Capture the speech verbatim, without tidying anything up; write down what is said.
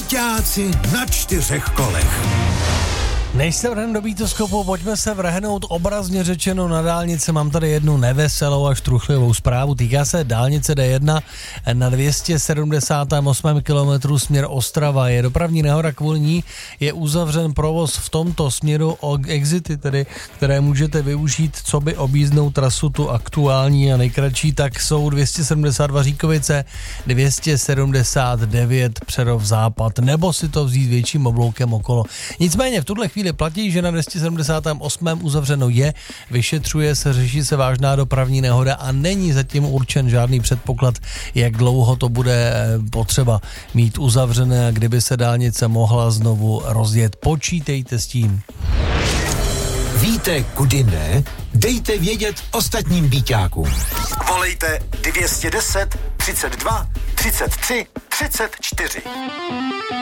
Byťáci na čtyřech kolech. Než se vrhneme do Beatoskopu, pojďme se vrhnout obrazně řečeno na dálnici. Mám tady jednu neveselou až truchlivou zprávu. Týká se dálnice D jedna na dvě stě sedmdesát osm kilometrů směr Ostrava. Je dopravní nehoda, kvůli ní je uzavřen provoz v tomto směru o exity, tedy, které můžete využít, co by objízdnou trasu tu aktuální a nejkratší, tak jsou dvě stě sedmdesát dva Říkovice, dvě stě sedmdesát devět Přerov Západ, nebo si to vzít větším obloukem okolo. Nicméně v tuhle chvíli platí, že na dvě stě sedmdesát osm uzavřeno je, vyšetřuje se, řeší se vážná dopravní nehoda a není zatím určen žádný předpoklad, jak dlouho to bude potřeba mít uzavřené a kdyby se dálnice mohla znovu rozjet. Počítejte s tím. Víte, kudy ne? Dejte vědět ostatním byťákům. Volejte dvě stě deset, třicet dva, třicet tři, třicet čtyři.